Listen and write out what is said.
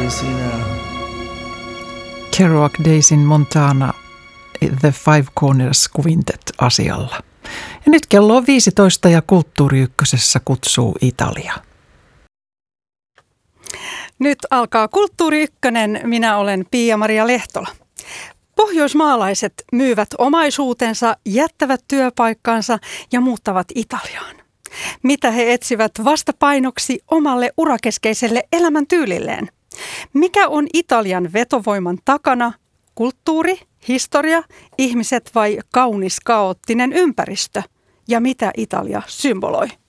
sinä. Kerouac, Daisy Montana, The Five Corners Quintet asialla. Ja nyt kello on 15 ja Kulttuuri Ykkösessä kutsuu Italia. Nyt alkaa Kulttuuri Ykkönen. Minä olen Pia-Maria Lehtola. Pohjoismaalaiset myyvät omaisuutensa, jättävät työpaikkansa ja muuttavat Italiaan. Mitä he etsivät vastapainoksi omalle urakeskeiselle elämäntyylilleen? Mikä on Italian vetovoiman takana? Kulttuuri, historia, ihmiset vai kaunis kaoottinen ympäristö? Ja mitä Italia symboloi?